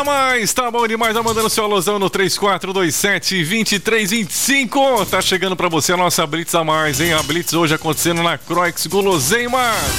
a mais, tá bom demais, tá mandando seu alusão no 3427-2325. Tá chegando pra você a nossa Blitz a mais, hein? A Blitz hoje acontecendo na Croix Guloseimas.